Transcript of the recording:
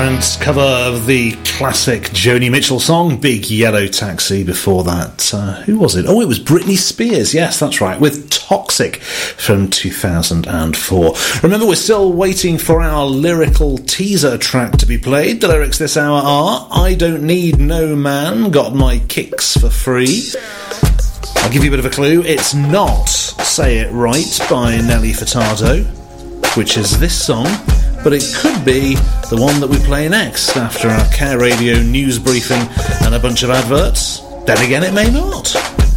Grant's cover of the classic Joni Mitchell song, Big Yellow Taxi. Before that, who was it? Oh, it was Britney Spears. Yes, that's right, with Toxic from 2004. Remember, we're still waiting for our lyrical teaser track to be played. The lyrics this hour are, I don't need no man, got my kicks for free. I'll give you a bit of a clue. It's not Say It Right by Nelly Furtado, which is this song, but it could be the one that we play next after our Care Radio news briefing and a bunch of adverts. Then again, it may not.